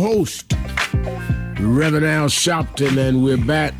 host, Reverend Al Sharpton, and we're back.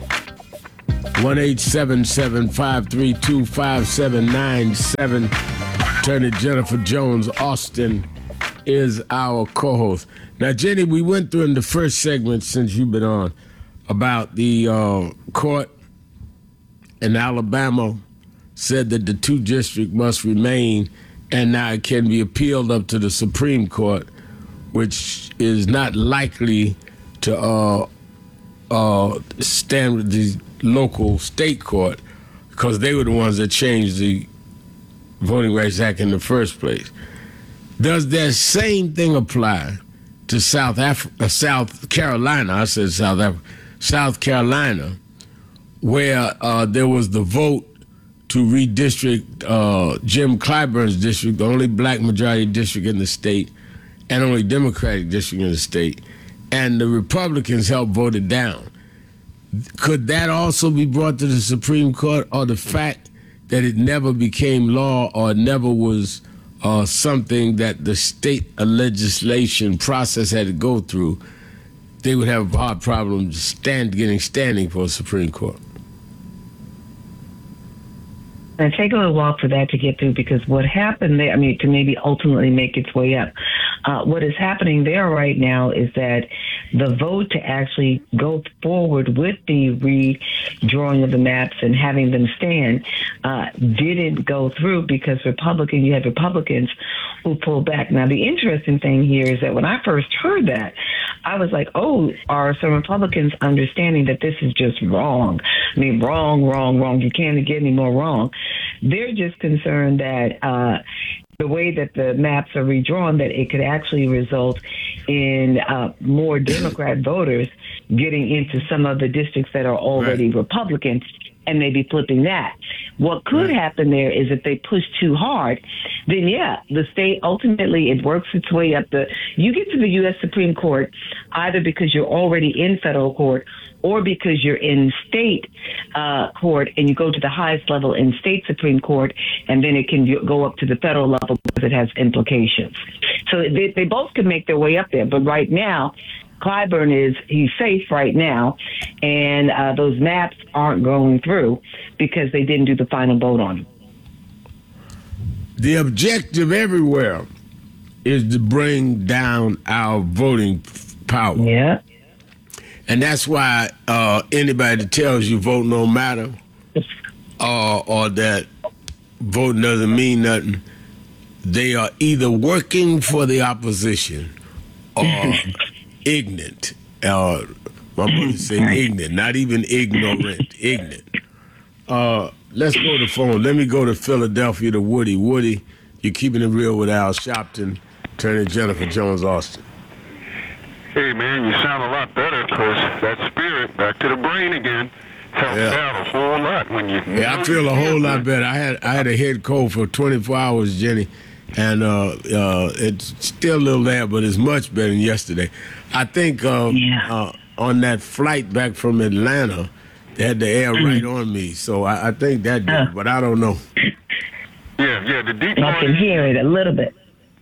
1-877-532-5797. Attorney Jennifer Jones Austin is our co-host. Now, Jenny, we went through in the first segment, since you've been on, about the court in Alabama said that the 2 district must remain, and now it can be appealed up to the Supreme Court, which is not likely to stand with the local state court, because they were the ones that changed the Voting Rights Act in the first place. Does that same thing apply to South Carolina? I said South Carolina, where there was the vote to redistrict Jim Clyburn's district, the only black majority district in the state and only Democratic district in the state, and the Republicans helped vote it down. Could that also be brought to the Supreme Court, or the fact that it never became law or never was something that the state legislation process had to go through, they would have a hard problem getting standing for a Supreme Court? And take a little while for that to get through, because what happened there, to maybe ultimately make its way up. What is happening there right now is that the vote to actually go forward with the redrawing of the maps and having them stand didn't go through, because you had Republicans who pulled back. Now, the interesting thing here is that when I first heard that, I was like, oh, are some Republicans understanding that this is just wrong? Wrong. You can't get any more wrong. They're just concerned that the way that the maps are redrawn, that it could actually result in more Democrat voters getting into some of the districts that are already Republican, and maybe flipping that. What could happen there is if they push too hard, then the state ultimately, it works its way up. You get to the U.S. Supreme Court either because you're already in federal court, or because you're in state court and you go to the highest level in state Supreme Court, and then it can go up to the federal level because it has implications. So they both can make their way up there. But right now, Clyburn he's safe right now, and those maps aren't going through because they didn't do the final vote on them. The objective everywhere is to bring down our voting power. Yeah. And that's why anybody that tells you vote no matter, or that voting doesn't mean nothing, they are either working for the opposition or ignorant. My mother said ignorant, not even ignorant, ignorant. Let's go to the phone. Let me go to Philadelphia to Woody. Woody, you're keeping it real with Al Sharpton, Attorney Jennifer Jones Austin. Hey, man, you sound a lot better, because that spirit, back to the brain again, helps out a whole lot when you... Yeah, I feel a whole lot better. I had a head cold for 24 hours, Jenny, and it's still a little there, but it's much better than yesterday. I think on that flight back from Atlanta, they had the air right on me, so I think that did, but I don't know. Yeah, the deep part... I can hear it a little bit.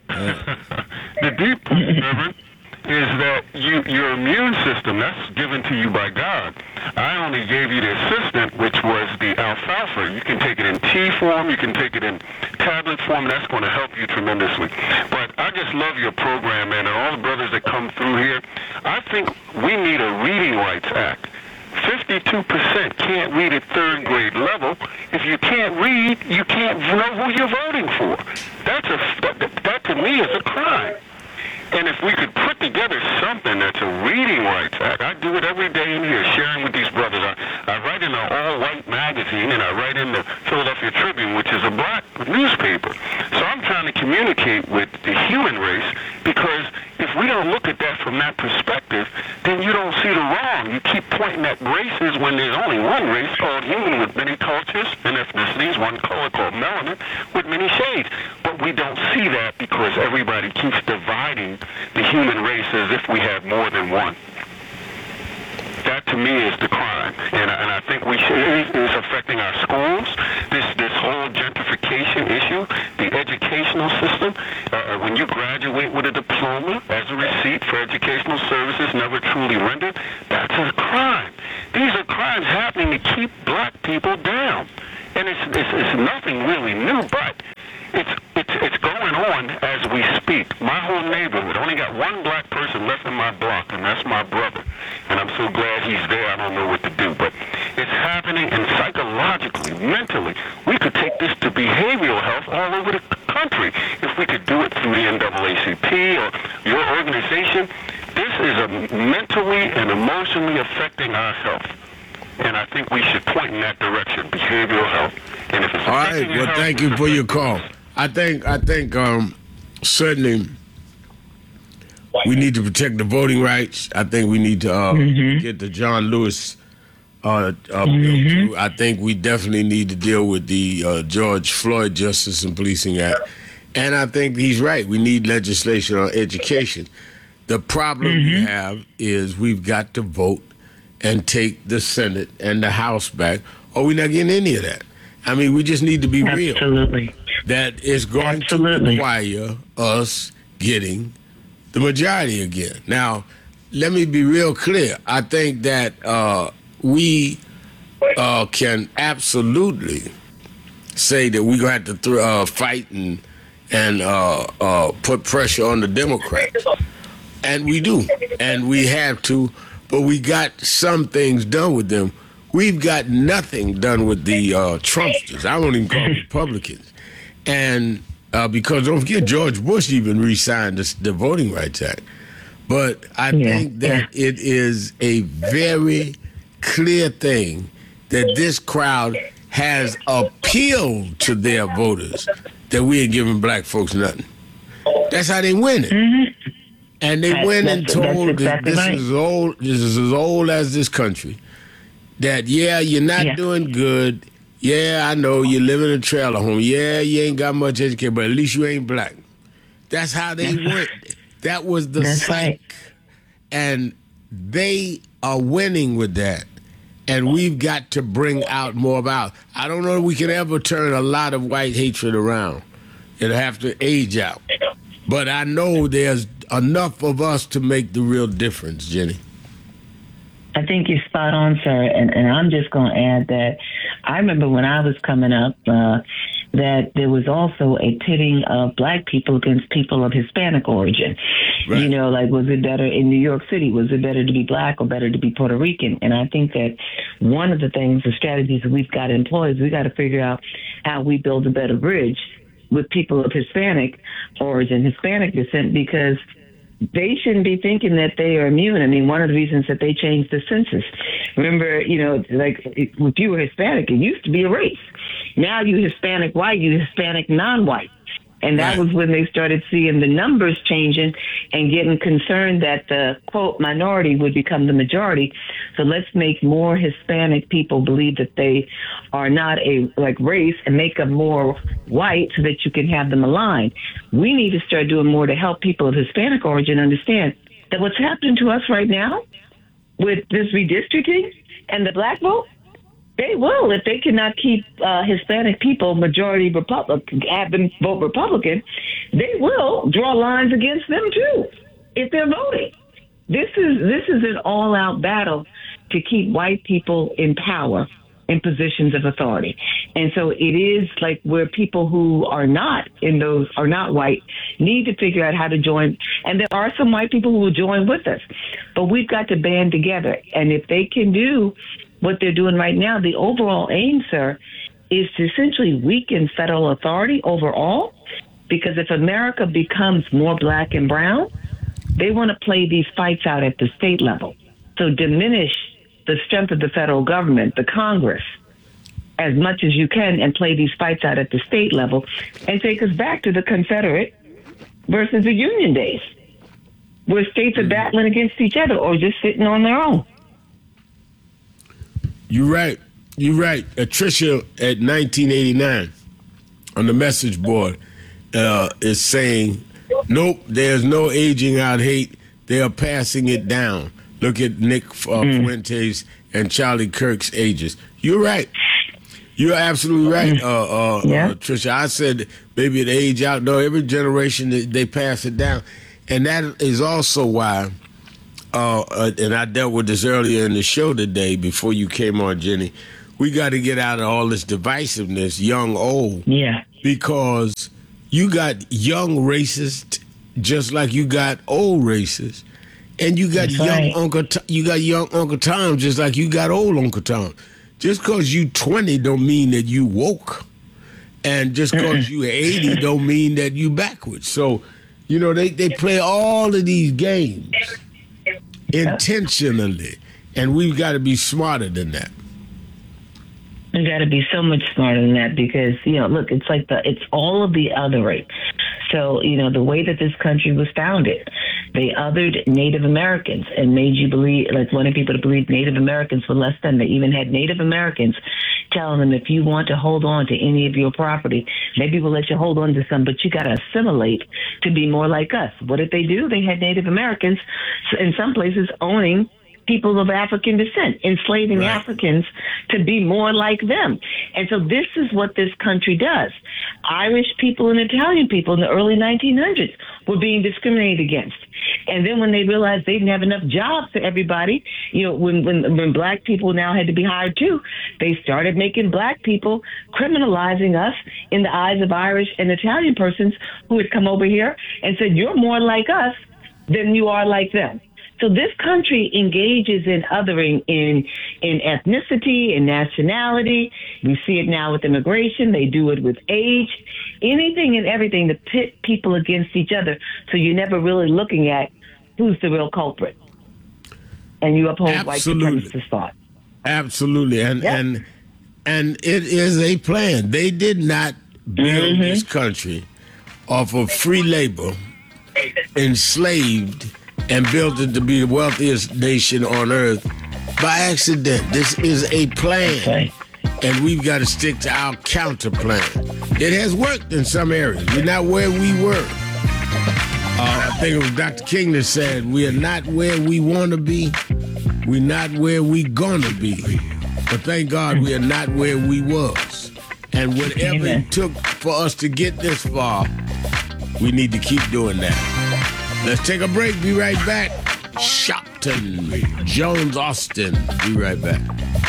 The deep part, Reverend, is that your immune system, that's given to you by God. I only gave you the assistant, which was the alfalfa. You can take it in tea form, you can take it in tablet form, that's going to help you tremendously. But I just love your program, man, and all the brothers that come through here. I think we need a Reading Rights Act. 52% can't read at third grade level. If you can't read, you can't know who you're voting for. That to me is a crime. And if we could put together something that's a Reading Rights Act, I do it every day in here, sharing with these brothers. I write in an all-white magazine, and I write in the Philadelphia Tribune, which is a black newspaper. So I'm trying to communicate with the human race, because if we don't look at that from that perspective, then you don't see the wrong. You keep pointing at races when there's only one race called human, with many cultures and ethnicities, one color called melanin with many shades. But we don't see that because everybody keeps dividing the human race as if we have more than one. That to me is the crime, and I think it's affecting our schools. This whole gentrification issue, the educational system. When you graduate with a diploma as a receipt for educational services, services never truly rendered, that's a crime. These are crimes happening to keep black people down. And it's nothing really new, but it's going on as we speak. My whole neighborhood only got one black person left in my block, and that's my brother. And I'm so glad he's there. I don't know what to do, but it's happening. And psychologically, mentally, we could take this to behavioral health all over the country if we could do it through the NAACP or your organization. This is mentally and emotionally affecting our health. And I think we should point in that direction, behavioral health. And if it's all right, well, health, thank you for your call. I think certainly we need to protect the voting rights. I think we need to get the John Lewis bill through. I think we definitely need to deal with the George Floyd Justice and Policing Act. And I think he's right. We need legislation on education. The problem we have is we've got to vote and take the Senate and the House back, or we're not getting any of that. I mean, we just need to be real. Absolutely. That is going to require us getting the majority again. Now, let me be real clear. I think that we can absolutely say that we're going to have to fight and put pressure on the Democrats. And we do. And we have to. But we got some things done with them. We've got nothing done with the Trumpsters. I won't even call them Republicans. And because don't forget, George Bush even re-signed the Voting Rights Act. But I think that it is a very clear thing that this crowd has appealed to their voters that we ain't giving black folks nothing. That's how they win it. And they went and told that this is as old as this country, that, you're not doing good. Yeah, I know you live in a trailer home. Yeah, you ain't got much education, but at least you ain't black. That's how they went. That was the psych. Right. And they are winning with that. And we've got to bring out more about. I don't know if we can ever turn a lot of white hatred around. It'll have to age out. But I know there's enough of us to make the real difference, Jenny. I think you're spot on, sir. And I'm just going to add that I remember when I was coming up that there was also a pitting of black people against people of Hispanic origin. Right. You know, like, was it better in New York City? Was it better to be black or better to be Puerto Rican? And I think that one of the things, the strategies that we've got to employ is we got to figure out how we build a better bridge with people of Hispanic origin, Hispanic descent, because they shouldn't be thinking that they are immune. I mean, one of the reasons that they changed the census. Remember, like if you were Hispanic, it used to be a race. Now you Hispanic white, you Hispanic non-white. And that was when they started seeing the numbers changing and getting concerned that the, quote, minority would become the majority. So let's make more Hispanic people believe that they are not a race and make them more white so that you can have them aligned. We need to start doing more to help people of Hispanic origin understand that what's happening to us right now with this redistricting and the black vote, they will, if they cannot keep Hispanic people majority Republican, have them vote Republican, they will draw lines against them too if they're voting. This is an all-out battle to keep white people in power in positions of authority. And so it is like where people who are not white need to figure out how to join. And there are some white people who will join with us, but we've got to band together. And if they can do what they're doing right now, the overall aim, sir, is to essentially weaken federal authority overall, because if America becomes more black and brown, they want to play these fights out at the state level. So diminish the strength of the federal government, the Congress, as much as you can, and play these fights out at the state level and take us back to the Confederate versus the Union days, where states are battling against each other or just sitting on their own. You're right. Tricia at 1989 on the message board is saying, nope, there's no aging out hate. They are passing it down. Look at Nick Fuentes and Charlie Kirk's ages. You're right. You're absolutely right, Tricia. I said maybe it age out. No, every generation they pass it down. And that is also why and I dealt with this earlier in the show today before you came on, Jenny. We got to get out of all this divisiveness, young, old. Yeah. Because you got young racists just like you got old racists. And you got young Uncle Tom just like you got old Uncle Tom. Just because you 20 don't mean that you woke. And just because you 80 don't mean that you backwards. So, they play all of these games intentionally. And we've got to be smarter than that. You got to be so much smarter than that because, look, it's all of the othering. So, the way that this country was founded, they othered Native Americans and made you believe, wanted people to believe Native Americans were less than. They even had Native Americans telling them, if you want to hold on to any of your property, maybe we'll let you hold on to some, but you got to assimilate to be more like us. What did they do? They had Native Americans in some places owning people of African descent, enslaving Africans to be more like them. And so this is what this country does. Irish people and Italian people in the early 1900s were being discriminated against. And then when they realized they didn't have enough jobs for everybody, when black people now had to be hired too, they started making black people, criminalizing us in the eyes of Irish and Italian persons who had come over here and said, you're more like us than you are like them. So this country engages in othering in ethnicity and nationality. We see it now with immigration. They do it with age, anything and everything to pit people against each other. So you're never really looking at who's the real culprit. And you uphold white supremacist thought. Absolutely. And it is a plan. They did not build this country off of free labor, enslaved, and built it to be the wealthiest nation on earth by accident. This is a plan. Okay. And we've got to stick to our counter plan. It has worked in some areas. We're not where we were. I think it was Dr. King that said, we are not where we want to be. We're not where we going to be. But thank God we are not where we was. And whatever it took for us to get this far, we need to keep doing that. Let's take a break. Be right back. Shopton, Jones, Austin. Be right back.